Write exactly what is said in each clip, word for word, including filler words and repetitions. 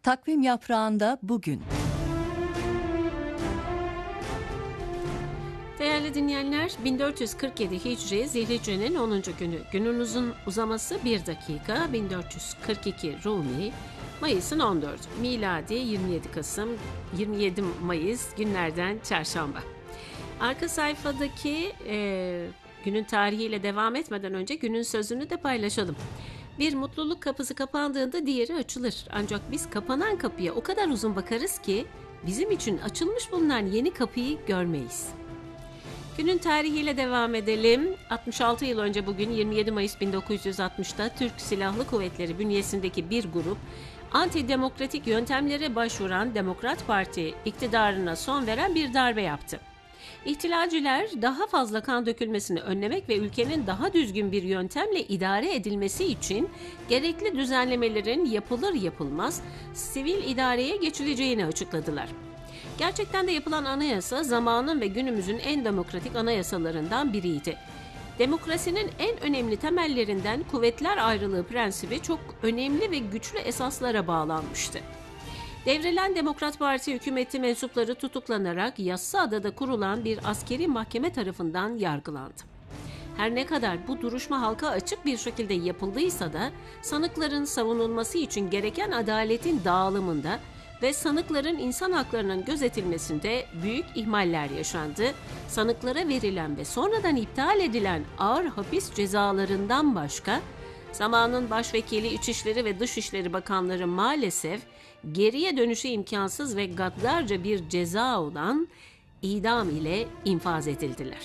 Takvim yaprağında bugün. Değerli dinleyenler, bin dört yüz kırk yedi Hicri Zilhicce'nin onuncu günü. Günün uzun uzaması bir dakika. bin dört yüz kırk iki Rumi, Mayıs'ın on dördü. Miladi yirmi yedi Kasım, yirmi yedi Mayıs günlerden çarşamba. Arka sayfadaki e, günün tarihiyle devam etmeden önce günün sözünü de paylaşalım. Bir mutluluk kapısı kapandığında diğeri açılır. Ancak biz kapanan kapıya o kadar uzun bakarız ki bizim için açılmış bulunan yeni kapıyı görmeyiz. Günün tarihiyle devam edelim. altmış altı yıl önce bugün yirmi yedi Mayıs bin dokuz yüz altmışta Türk Silahlı Kuvvetleri bünyesindeki bir grup antidemokratik yöntemlere başvuran Demokrat Parti iktidarına son veren bir darbe yaptı. İhtilalciler daha fazla kan dökülmesini önlemek ve ülkenin daha düzgün bir yöntemle idare edilmesi için gerekli düzenlemelerin yapılır yapılmaz sivil idareye geçileceğini açıkladılar. Gerçekten de yapılan anayasa zamanın ve günümüzün en demokratik anayasalarından biriydi. Demokrasinin en önemli temellerinden kuvvetler ayrılığı prensibi çok önemli ve güçlü esaslara bağlanmıştı. Devrelen Demokrat Parti hükümeti mensupları tutuklanarak Yassıada'da kurulan bir askeri mahkeme tarafından yargılandı. Her ne kadar bu duruşma halka açık bir şekilde yapıldıysa da sanıkların savunulması için gereken adaletin dağılımında ve sanıkların insan haklarının gözetilmesinde büyük ihmaller yaşandı. Sanıklara verilen ve sonradan iptal edilen ağır hapis cezalarından başka, zamanın başvekili İçişleri ve Dışişleri Bakanları maalesef geriye dönüşü imkansız ve gaddarca bir ceza olan idam ile infaz edildiler.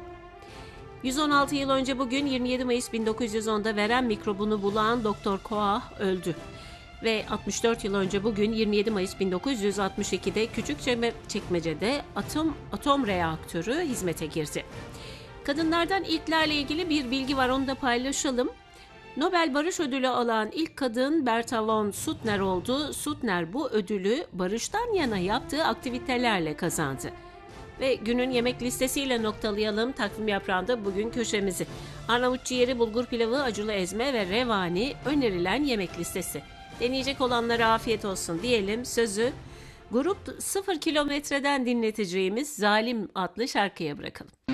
yüz on altı yıl önce bugün yirmi yedi Mayıs bin dokuz yüz onda verem mikrobunu bulan Doktor Koah öldü. Ve altmış dört yıl önce bugün yirmi yedi Mayıs bin dokuz yüz altmış ikide Küçükçekmece'de atom, atom reaktörü hizmete girdi. Kadınlardan ilklerle ilgili bir bilgi var, onu da paylaşalım. Nobel Barış Ödülü alan ilk kadın Berta von Suttner oldu. Suttner bu ödülü barıştan yana yaptığı aktivitelerle kazandı. Ve günün yemek listesiyle noktalayalım takvim yaprağında bugün köşemizi. Arnavut ciğeri, bulgur pilavı, acılı ezme ve revani önerilen yemek listesi. Deneyecek olanlara afiyet olsun diyelim. Sözü grup sıfır kilometreden dinleteceğimiz Zalim adlı şarkıya bırakalım.